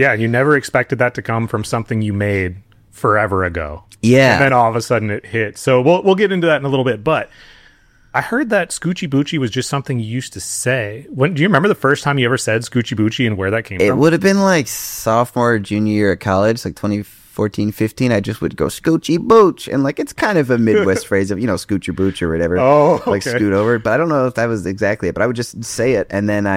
Yeah, you never expected that to come from something you made forever ago. Yeah. And then all of a sudden it hit. So we'll get into that in a little bit. But I heard that Scoochie Boochie was just something you used to say. Do you remember the first time you ever said Scoochie Boochie and where that came from? It would have been like sophomore, junior year at college, like 2014, 15. I just would go Scoochie Booch. And like, it's kind of a Midwest phrase of, scoot your booch or whatever. Oh, okay. Like scoot over. But I don't know if that was exactly it. But I would just say it. And then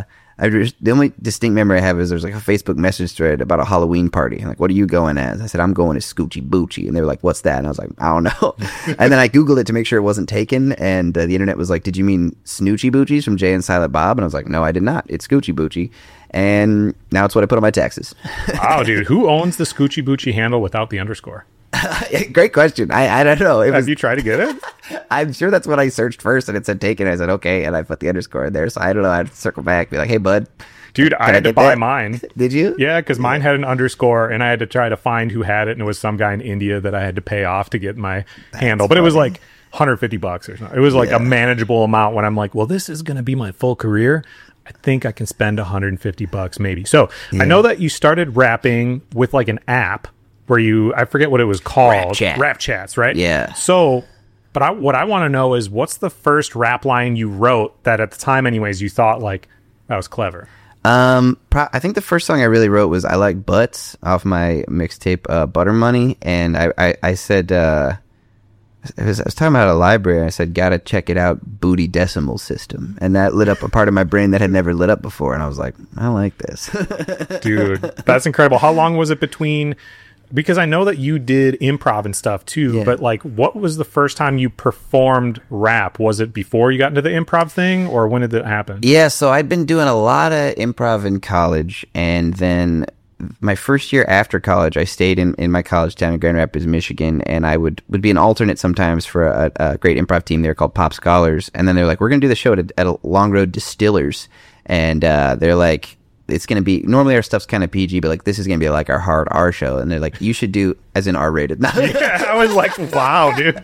the only distinct memory I have is there's like a Facebook message thread about a Halloween party. I'm like, what are you going as? I said, I'm going as Scoochie Boochie. And they were like, what's that? And I was like, I don't know. And then I Googled it to make sure it wasn't taken. And the internet was like, did you mean Snoochie Boochies from Jay and Silent Bob? And I was like, no, I did not. It's Scoochie Boochie. And now it's what I put on my taxes. Wow, dude. Who owns the Scoochie Boochie handle without the underscore? Great question. I don't know. Have you tried to get it? I'm sure that's what I searched first, and it said taken. I said okay, and I put the underscore in there. So I don't know. I'd circle back, be like, "Hey, bud, dude, I had to buy mine." Did you? Yeah, because mine had an underscore, and I had to try to find who had it, and it was some guy in India that I had to pay off to get my handle. But funny. It was like $150 or something. It was like a manageable amount. When I'm like, well, this is going to be my full career. I think I can spend $150 maybe. So I know that you started rapping with like an app. Where I forget what it was called. Rap Chats, right? Yeah. So, but what I want to know is what's the first rap line you wrote that at the time anyways, you thought like, that was clever? I think the first song I really wrote was I Like Butts off my mixtape, Butter Money. And I said, I was talking about a library. I said, gotta check it out, Booty Decimal System. And that lit up a part of my brain that had never lit up before. And I was like, I like this. Dude, that's incredible. How long was it between... Because I know that you did improv and stuff too, but like, what was the first time you performed rap? Was it before you got into the improv thing, or when did that happen? Yeah, so I'd been doing a lot of improv in college, and then my first year after college, I stayed in my college town in Grand Rapids, Michigan, and I would be an alternate sometimes for a great improv team there called Pop Scholars, and then they're like, we're going to do the show at a Long Road Distillers, and they're like, it's going to be, normally our stuff's kind of PG, but like this is going to be like our hard R show. And they're like, you should do as in R-rated. Yeah, I was like, wow, dude.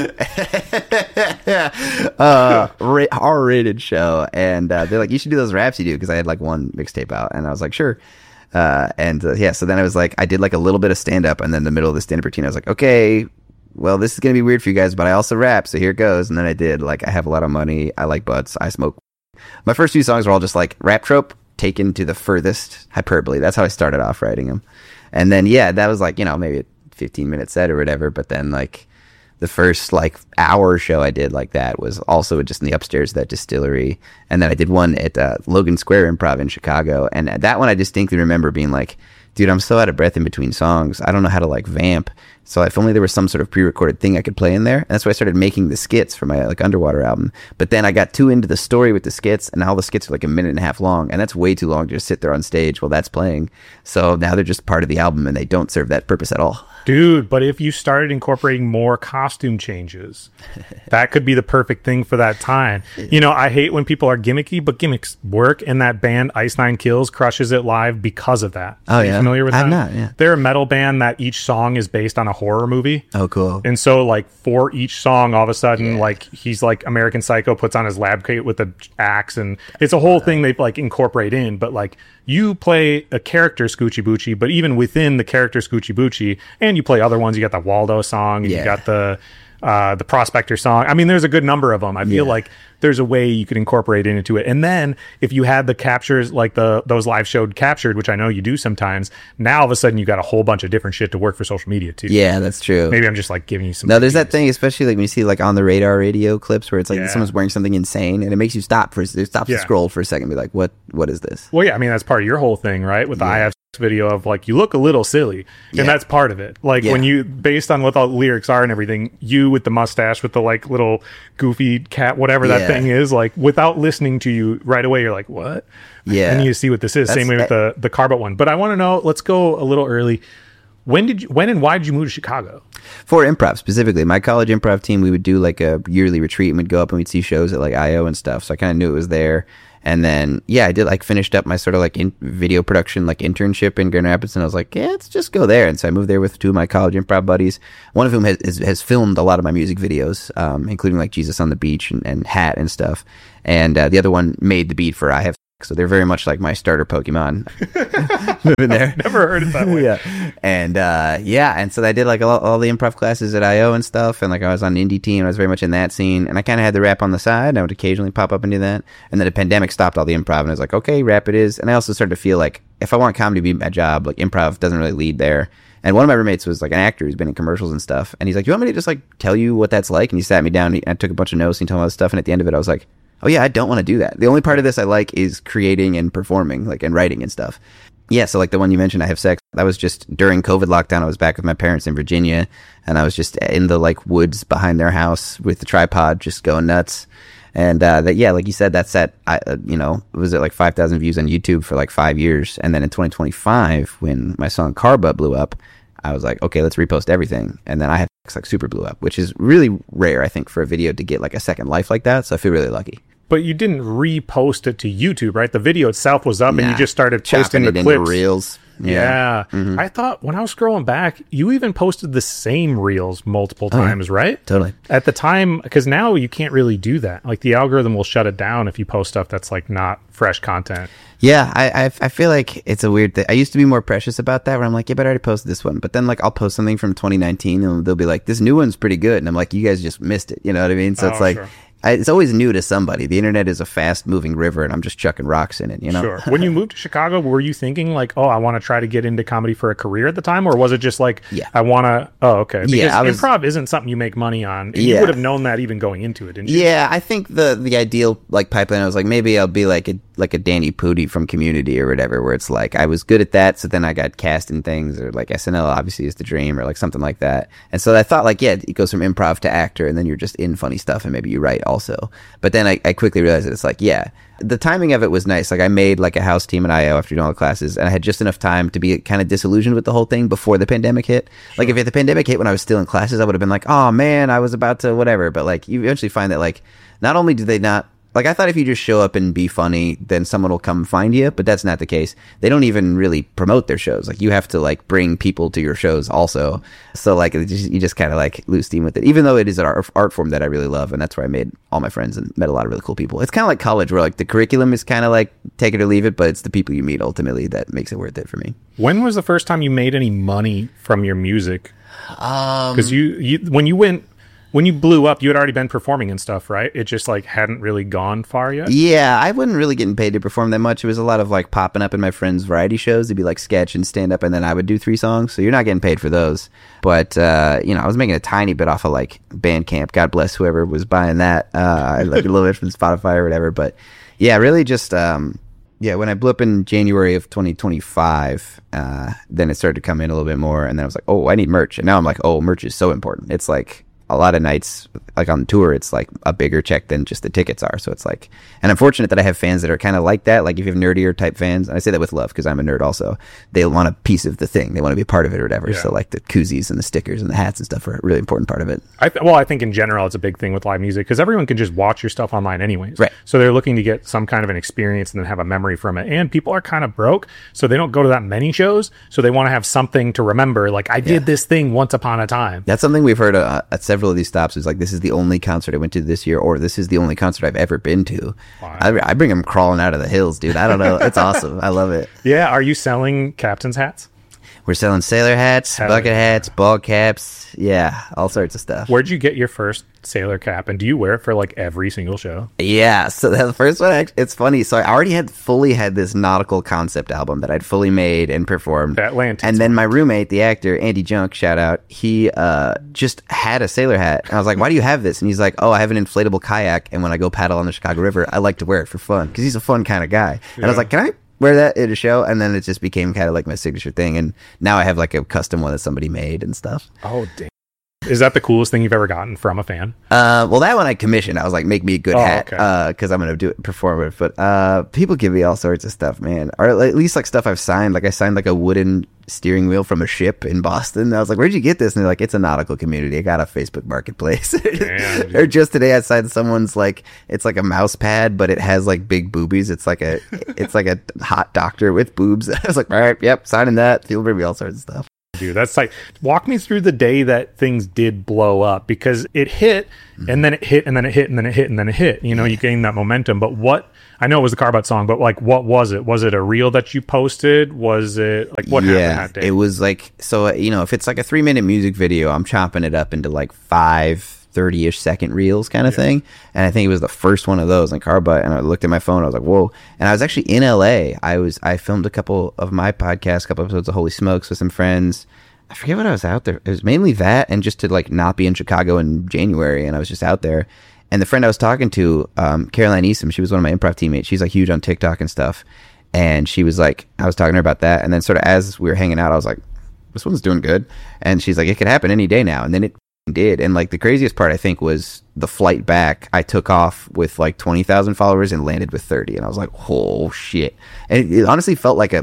R-rated show. And they're like, you should do those raps you do. Because I had like one mixtape out. And I was like, sure. So then I was like, I did like a little bit of stand-up. And then in the middle of the stand-up routine, I was like, okay, well, this is going to be weird for you guys, but I also rap. So here it goes. And then I did like, I Have a Lot of Money. I Like Butts. I Smoke. My first few songs were all just like rap trope taken to the furthest hyperbole. That's how I started off writing them. And then, that was like, maybe a 15-minute set or whatever. But then like the first like hour show I did like that was also just in the upstairs of that distillery. And then I did one at Logan Square Improv in Chicago. And that one I distinctly remember being like, dude, I'm so out of breath in between songs. I don't know how to like vamp. So if only there was some sort of pre-recorded thing I could play in there. And that's why I started making the skits for my like Underwater album. But then I got too into the story with the skits, and all the skits are like a minute and a half long, and that's way too long to just sit there on stage while that's playing. So now they're just part of the album, and they don't serve that purpose at all. Dude, but if you started incorporating more costume changes, that could be the perfect thing for that time. I hate when people are gimmicky, but gimmicks work, and that band Ice Nine Kills crushes it live because of that. Oh, are you familiar with that? I'm not, yeah. They're a metal band that each song is based on a horror movie. Oh, cool. And so, like, for each song, all of a sudden, like, he's like American Psycho puts on his lab coat with an axe, and it's a whole thing they like incorporate in. But like, you play a character Scoochie Boochie, but even within the character Scoochie Boochie, and you play other ones. You got the Waldo song, and you got the Prospector song. I mean, there's a good number of them. I feel like there's a way you could incorporate it into it. And then if you had the captures, like those live showed captured, which I know you do sometimes, now all of a sudden you got a whole bunch of different shit to work for social media too. Yeah, that's true. Maybe I'm just like giving you some. No, there's that thing, especially like when you see like on the radar radio clips where it's like someone's wearing something insane, and it makes you stop to scroll for a second, and be like, what is this? Well, yeah, I mean that's part of your whole thing, right? With the I Have video of like, you look a little silly, and that's part of it. Like when you, based on what the lyrics are and everything, you with the mustache with the like little goofy cat, whatever that thing is, like without listening to you right away, you're like, what? And you see what this is. Same way with the Carbot one. But I want to know, let's go a little early. When and why did you move to Chicago? For improv specifically. My college improv team, we would do like a yearly retreat, and we'd go up and we'd see shows at like IO and stuff. So I kind of knew it was there. And then, I did like finished up my sort of like video production, like internship in Grand Rapids. And I was like, let's just go there. And so I moved there with two of my college improv buddies, one of whom has filmed a lot of my music videos, including like Jesus on the Beach and Hat and stuff. And the other one made the beat for I Have. So they're very much like my starter Pokemon. moving there. Never heard it that way. Yeah. And so I did like all the improv classes at IO and stuff, and like I was on the indie team, I was very much in that scene, and I kind of had the rap on the side. I would occasionally pop up and do that, and then the pandemic stopped all the improv, and I was like, okay, rap it is. And I also started to feel like if I want comedy to be my job, like improv doesn't really lead there. And one of my roommates was like an actor who's been in commercials and stuff, and he's like, you want me to just like tell you what that's like? And he sat me down, and I took a bunch of notes, and he told me all this stuff, and at the end of it I was like, oh yeah, I don't want to do that. The only part of this I like is creating and performing, like, and writing and stuff. Yeah, so like the one you mentioned, I Have Sex, that was just during COVID lockdown. I was back with my parents in Virginia, and I was just in the like woods behind their house with the tripod, just going nuts. And yeah, like you said, that's at, it was at like 5,000 views on YouTube for like 5 years. And then in 2025, when my song Car Butt blew up, I was like, okay, let's repost everything. And then I Have Sex like super blew up, which is really rare, I think, for a video to get like a second life like that. So I feel really lucky. But you didn't repost it to YouTube, right? The video itself was up, and you just started posting chopping the it clips. into reels. Yeah. Mm-hmm. I thought when I was scrolling back, you even posted the same reels multiple times, right? Totally. At the time, because now you can't really do that. Like the algorithm will shut it down if you post stuff that's like not fresh content. Yeah, I feel like it's a weird thing. I used to be more precious about that, where I'm like, yeah, but I already posted this one. But then like I'll post something from 2019, and they'll be like, this new one's pretty good. And I'm like, you guys just missed it. You know what I mean? So it's like... Sure. It's always new to somebody. The internet is a fast-moving river, and I'm just chucking rocks in it, you know? Sure. When you moved to Chicago, were you thinking, like, oh, I want to try to get into comedy for a career at the time? Or was it just like, I want to... Oh, okay. Because improv isn't something you make money on. You would have known that even going into it, didn't you? Yeah, I think the ideal like pipeline, I was like, maybe I'll be like a Danny Pudi from Community or whatever, where it's like, I was good at that, so then I got cast in things, or like SNL obviously is the dream, or like something like that. And so I thought like, yeah, it goes from improv to actor, and then you're just in funny stuff, and maybe you write also. But then I quickly realized that it's like, yeah, the timing of it was nice. Like I made like a house team at IO after doing all the classes, and I had just enough time to be kind of disillusioned with the whole thing before the pandemic hit. Sure. Like if the pandemic hit when I was still in classes, I would have been like, oh man, I was about to whatever. But like you eventually find that like, not only do they not, like I thought if you just show up and be funny, then someone will come find you, but that's not the case. They don't even really promote their shows. Like you have to like bring people to your shows also. So like you just kind of like lose steam with it, even though it is an art form that I really love, and that's where I made all my friends and met a lot of really cool people. It's kind of like college, where like the curriculum is kind of like take it or leave it, but it's the people you meet ultimately that makes it worth it for me. When was the first time you made any money from your music? Because when you blew up, you had already been performing and stuff, right? It just like hadn't really gone far yet. Yeah, I wasn't really getting paid to perform that much. It was a lot of like popping up in my friends' variety shows. It'd be like sketch and stand up, and then I would do 3 songs. So you're not getting paid for those. But I was making a tiny bit off of like Bandcamp. God bless whoever was buying that. Like a little bit from Spotify or whatever. But yeah, really just when I blew up in January of 2025, then it started to come in a little bit more, and then I was like, oh, I need merch. And now I'm like, oh, merch is so important. It's like a lot of nights, like on tour, it's like a bigger check than just the tickets are. So it's like, and I'm fortunate that I have fans that are kind of like that. Like if you have nerdier type fans, and I say that with love because I'm a nerd also, they want a piece of the thing. They want to be a part of it or whatever. Yeah. So like the koozies and the stickers and the hats and stuff are a really important part of it. I think in general, it's a big thing with live music because everyone can just watch your stuff online anyways. Right. So they're looking to get some kind of an experience and then have a memory from it. And people are kind of broke, so they don't go to that many shows. So they want to have something to remember. Like I did this thing once upon a time. That's something we've heard at several of these stops is like, this is the only concert I went to this year, or this is the only concert I've ever been to. Wow. I bring them crawling out of the hills, dude. I don't know. It's awesome. I love it. Yeah. Are you selling captain's hats? We're selling sailor hats, bucket hats, ball caps. Yeah, all sorts of stuff. Where'd you get your first sailor cap, and do you wear it for like every single show? Yeah, so the first one, it's funny. So I already had this nautical concept album that I'd fully made and performed. The Atlantis. And then my roommate, the actor, Andy Junk, shout out, he just had a sailor hat. And I was like, why do you have this? And he's like, oh, I have an inflatable kayak, and when I go paddle on the Chicago River, I like to wear it for fun, because he's a fun kind of guy. And I was like, can I wear that at a show? And then it just became kind of like my signature thing, and now I have like a custom one that somebody made and stuff. Oh damn. Is that the coolest thing you've ever gotten from a fan? Well, that one I commissioned. I was like, make me a good hat, because I'm going to perform it. But people give me all sorts of stuff, man. Or at least like stuff I've signed. Like I signed like a wooden steering wheel from a ship in Boston. I was like, where'd you get this? And they're like, it's a nautical community. I got a Facebook Marketplace. Damn, or just today I signed someone's like, it's like a mouse pad, but it has like big boobies. It's like a hot doctor with boobs. I was like, all right, yep, signing that. People bring me all sorts of stuff. Dude, that's like, walk me through the day that things did blow up, because it hit and then it hit and then it hit and then it hit and then it hit. You know, you gain that momentum. But what, I know it was the Car Butt song, but like, what was it? Was it a reel that you posted? Was it like, what happened that day? It was like, so, you know, if it's like a 3-minute music video, I'm chopping it up into like 30-ish second reels kind of thing. And I think it was the first one of those in Car Butt. And I looked at my phone. I was like, whoa. And I was actually in LA. I filmed a couple of my podcasts, a couple episodes of Holy Smokes with some friends. I forget what I was out there. It was mainly that, and just to like not be in Chicago in January. And I was just out there. And the friend I was talking to, Caroline Eastham, she was one of my improv teammates. She's like huge on TikTok and stuff. And she was like, I was talking to her about that. And then sort of as we were hanging out, I was like, this one's doing good. And she's like, it could happen any day now. And then it did. And like the craziest part, I think, was the flight back. I took off with like 20,000 followers and landed with 30. And I was like, oh shit. And it honestly felt like a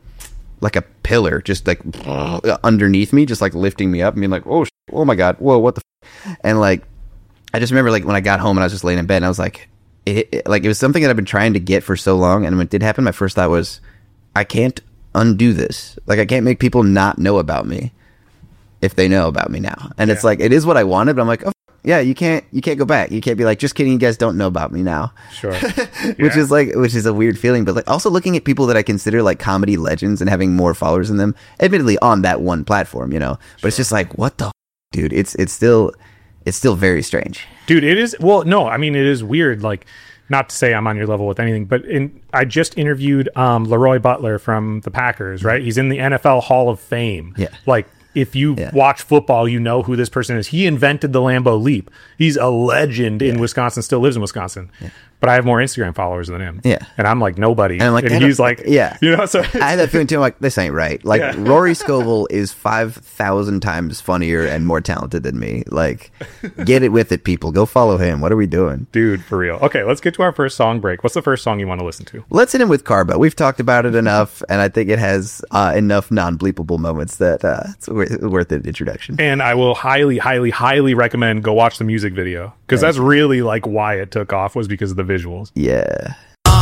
pillar just like underneath me, just like lifting me up and being like, oh, oh my God, whoa, what the And like, I just remember like when I got home and I was just laying in bed and I was like, it was something that I've been trying to get for so long. And when it did happen, my first thought was, I can't undo this. Like, I can't make people not know about me if they know about me now. And it's like, it is what I wanted, but I'm like, oh yeah, you can't go back. You can't be like, just kidding, you guys don't know about me now. Sure. which is a weird feeling. But like also looking at people that I consider like comedy legends and having more followers than them, admittedly on that one platform, you know. But it's just like, what the dude? It's still very strange. Dude, it is. Well, no, I mean, it is weird. Like, not to say I'm on your level with anything, but I just interviewed Leroy Butler from the Packers, right? He's in the NFL Hall of Fame. Yeah. Like, if you watch football, you know who this person is. He invented the Lambeau Leap. He's a legend in Wisconsin, still lives in Wisconsin. Yeah. But I have more Instagram followers than him. Yeah. And I'm like nobody. And I'm like, and he's like, yeah. You know, so I had that feeling too. I'm like, this ain't right. Like, Rory Scovel is 5,000 times funnier and more talented than me. Like, get it with it, people. Go follow him. What are we doing? Dude, for real. Okay, let's get to our first song break. What's the first song you want to listen to? Let's hit him with Car Butt. We've talked about it enough, and I think it has enough non-bleepable moments that it's worth an introduction. And I will highly, highly, highly recommend go watch the music video, because that's really like why it took off, was because of the visuals. Yeah.